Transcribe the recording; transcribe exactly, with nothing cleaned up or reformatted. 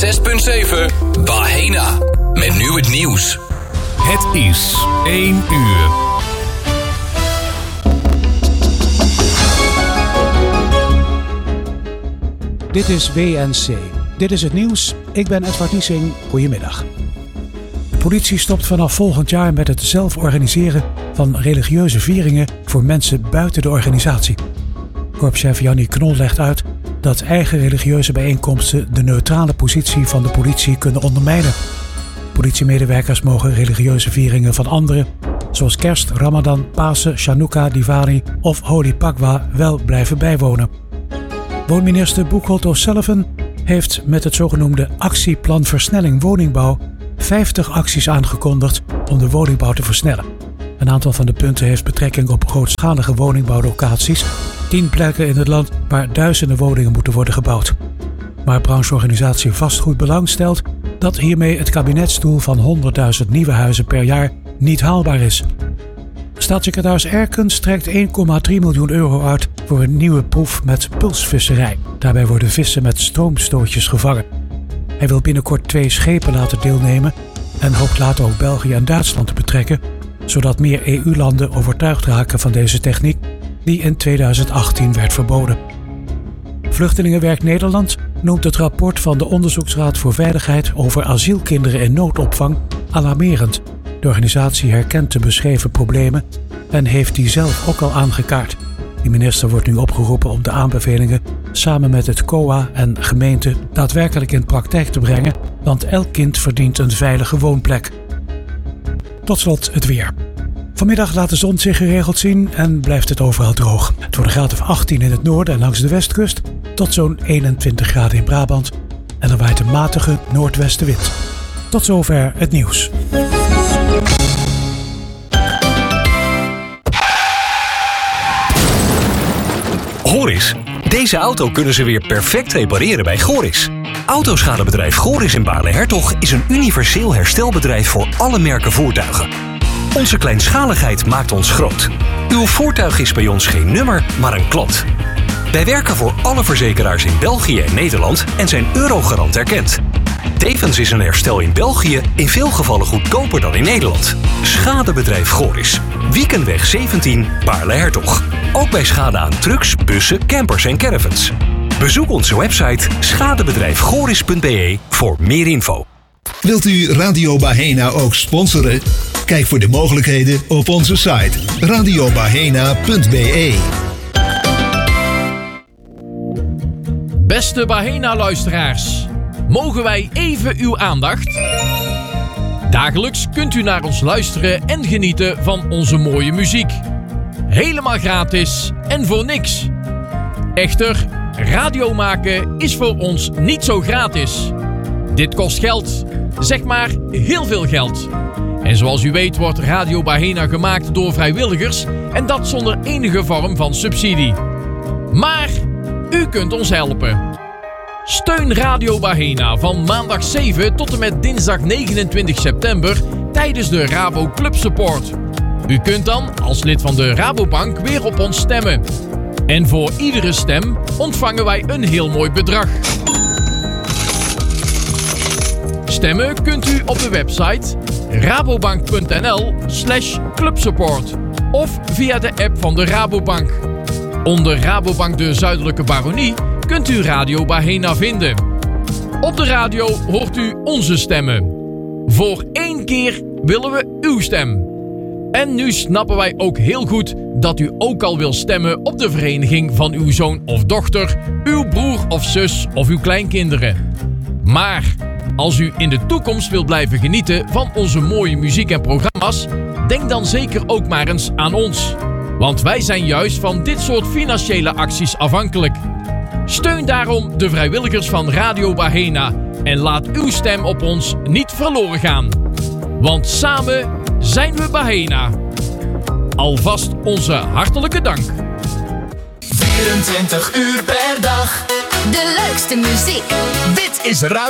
zes punt zeven Bahena. Met nu het nieuws. Het is één uur. Dit is W N C. Dit is het nieuws. Ik ben Edward Niesing. Goedemiddag. De politie stopt vanaf volgend jaar met het zelf organiseren van religieuze vieringen voor mensen buiten de organisatie. Korpschef Jannie Knol legt uit dat eigen religieuze bijeenkomsten de neutrale positie van de politie kunnen ondermijnen. Politiemedewerkers mogen religieuze vieringen van anderen, zoals Kerst, Ramadan, Pasen, Chanukka, Diwali of Holi Pakwa, wel blijven bijwonen. Woonminister Boekholt O'Sullivan heeft met het zogenoemde Actieplan Versnelling Woningbouw vijftig acties aangekondigd om de woningbouw te versnellen. Een aantal van de punten heeft betrekking op grootschalige woningbouwlocaties, tien plekken in het land waar duizenden woningen moeten worden gebouwd. Maar brancheorganisatie Vastgoedbelang stelt dat hiermee het kabinetsdoel van honderdduizend nieuwe huizen per jaar niet haalbaar is. Staatssecretaris Erkens trekt één komma drie miljoen euro uit voor een nieuwe proef met pulsvisserij. Daarbij worden vissen met stroomstootjes gevangen. Hij wil binnenkort twee schepen laten deelnemen en hoopt later ook België en Duitsland te betrekken, zodat meer E U-landen overtuigd raken van deze techniek die in tweeduizend achttien werd verboden. Vluchtelingenwerk Nederland noemt het rapport van de Onderzoeksraad voor Veiligheid over asielkinderen in noodopvang alarmerend. De organisatie herkent de beschreven problemen en heeft die zelf ook al aangekaart. De minister wordt nu opgeroepen om de aanbevelingen samen met het C O A en gemeenten daadwerkelijk in praktijk te brengen, want elk kind verdient een veilige woonplek. Tot slot het weer. Vanmiddag laat de zon zich geregeld zien en blijft het overal droog. Het wordt een graad of achttien in het noorden en langs de westkust tot zo'n eenentwintig graden in Brabant. En er waait een matige noordwestenwind. Tot zover het nieuws. Goris. Deze auto kunnen ze weer perfect repareren bij Goris. Autoschadebedrijf Goris in Baarle-Hertog is een universeel herstelbedrijf voor alle merken voertuigen. Onze kleinschaligheid maakt ons groot. Uw voertuig is bij ons geen nummer, maar een klant. Wij werken voor alle verzekeraars in België en Nederland en zijn Eurogarant erkend. Tevens is een herstel in België in veel gevallen goedkoper dan in Nederland. Schadebedrijf Goris. Weekendweg zeventien, Baarle-Hertog. Ook bij schade aan trucks, bussen, campers en caravans. Bezoek onze website schadebedrijf goris punt b e voor meer info. Wilt u Radio Bahena ook sponsoren? Kijk voor de mogelijkheden op onze site radio bahena punt b e. Beste Bahena-luisteraars, mogen wij even uw aandacht? Dagelijks kunt u naar ons luisteren en genieten van onze mooie muziek. Helemaal gratis en voor niks. Echter, radio maken is voor ons niet zo gratis. Dit kost geld, zeg maar heel veel geld. En zoals u weet wordt Radio Bahena gemaakt door vrijwilligers en dat zonder enige vorm van subsidie. Maar u kunt ons helpen. Steun Radio Bahena van maandag zeven tot en met dinsdag negenentwintig september tijdens de Rabo Club Support. U kunt dan als lid van de Rabobank weer op ons stemmen. En voor iedere stem ontvangen wij een heel mooi bedrag. Stemmen kunt u op de website rabobank punt n l slash clubsupport of via de app van de Rabobank. Onder Rabobank de Zuidelijke Baronie kunt u Radio Bahena vinden. Op de radio hoort u onze stemmen. Voor één keer willen we uw stem. En nu snappen wij ook heel goed dat u ook al wil stemmen op de vereniging van uw zoon of dochter, uw broer of zus of uw kleinkinderen. Maar als u in de toekomst wilt blijven genieten van onze mooie muziek en programma's, denk dan zeker ook maar eens aan ons. Want wij zijn juist van dit soort financiële acties afhankelijk. Steun daarom de vrijwilligers van Radio Bahena en laat uw stem op ons niet verloren gaan. Want samen zijn we Bahena. Alvast onze hartelijke dank. vierentwintig uur per dag. De leukste muziek. Dit is Radio